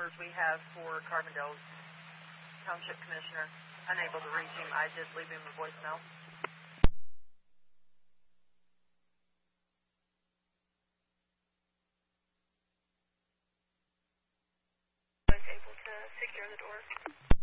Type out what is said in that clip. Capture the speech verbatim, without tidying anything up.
numbers we have for Carbondale's Township Commissioner. Unable to reach him. I did leave him a voicemail. Was able to secure the door.